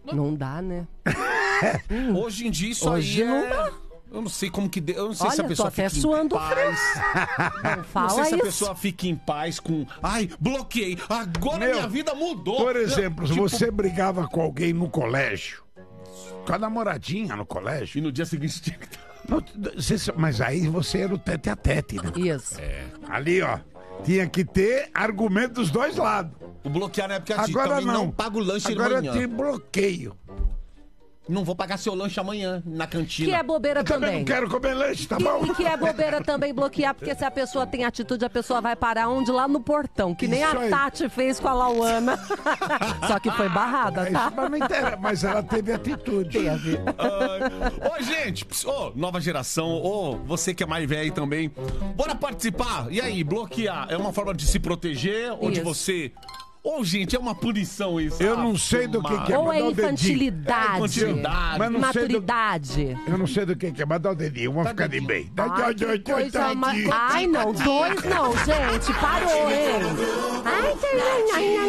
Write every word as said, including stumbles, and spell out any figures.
Não dá, né? Hoje em dia isso Hoje aí não é... dá. Eu não sei como que... de- Eu não sei Olha, se a pessoa tô até fica suando em paz. Não Não fala sei se a isso. pessoa fica em paz com... Ai, bloqueei. Agora Meu, minha vida mudou. Por exemplo, se Tipo, você brigava com alguém no colégio, com a namoradinha no E colégio, no dia seguinte tinha que... não, você- mas aí você era o tete a tete, né? Isso. Ali, ó, tinha que ter argumento dos dois lados. O bloquear na época de Agora também não. não paga o lanche Agora amanhã. tem bloqueio. Não vou pagar seu lanche amanhã na cantina. Que é bobeira Eu também também. não quero comer lanche, tá bom? E, e que é bobeira também bloquear, porque se a pessoa tem atitude, a pessoa vai parar onde? Lá no portão, que nem Isso a aí. Tati fez com a Lauana. Só que foi barrada, É tá? isso, mas, não interessa, mas ela teve atitude. Teve. Ai. Ô, gente, ps- ô, nova geração, ô, você que é mais velho aí também, bora participar. E aí, bloquear é uma forma de se proteger ou de Isso. você... Ô, gente, é uma punição isso. Eu Ah, não sei do que que é. Ou mas é dá o dedinho. infantilidade, É infantilidade. Mas não sei do- maturidade. Eu não sei do que que é, mas dá o dedinho, vamos ficar de bem. Dá, Ai, que coisa ma- Ai, não, dois não, gente, parou, hein? Ai, que... ai, ai, ai.